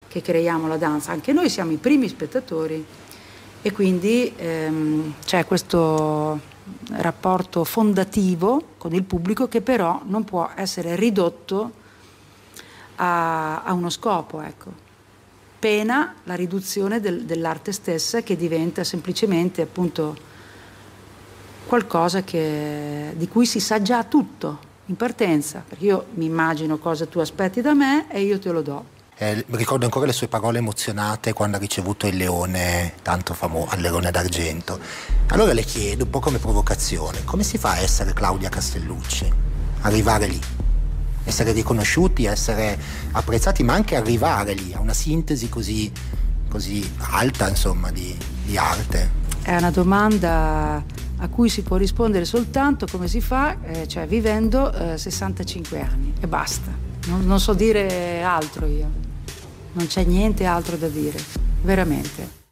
che creiamo la danza, anche noi siamo i primi spettatori e quindi c'è questo rapporto fondativo con il pubblico che però non può essere ridotto a uno scopo, ecco. Pena la riduzione dell'arte stessa, che diventa semplicemente appunto qualcosa di cui si sa già tutto in partenza, perché io mi immagino cosa tu aspetti da me e io te lo do. Ricordo ancora le sue parole emozionate quando ha ricevuto il leone, tanto famoso, il leone d'argento. Allora le chiedo, un po' come provocazione, come si fa a essere Claudia Castellucci? Arrivare lì, essere riconosciuti, essere apprezzati, ma anche arrivare lì a una sintesi così alta, insomma, di arte. È una domanda a cui si può rispondere soltanto come si fa, cioè vivendo 65 anni e basta. Non so dire altro io. Non c'è niente altro da dire, veramente.